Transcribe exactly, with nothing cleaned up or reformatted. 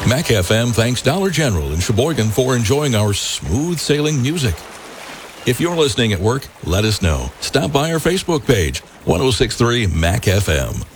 Mac F M thanks Dollar General in Sheboygan for enjoying our smooth sailing music. If you're listening at work, let us know. Stop by our Facebook page, ten sixty-three Mac F M.